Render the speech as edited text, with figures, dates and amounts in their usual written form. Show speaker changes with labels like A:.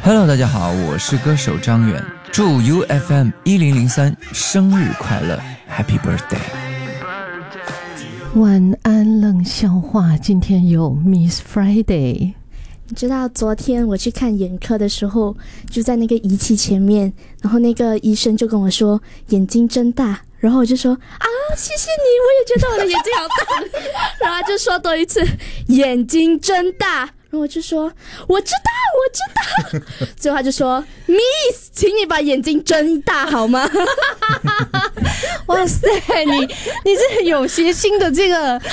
A: Hello， 大家好，我是歌手张远，祝 UFM 1003生日快乐 ，Happy Birthday！
B: 晚安冷笑话，今天有 Miss Friday。
C: 你知道昨天我去看眼科的时候，就在那个仪器前面，然后那个医生就跟我说眼睛睁大，然后我就说啊，谢谢你，我也觉得我的眼睛好大，然后他就说多一次眼睛睁大，然后我就说我知道，最后他就说 Miss， 请你把眼睛睁大好吗？
B: 哇塞，你这有谐星的这个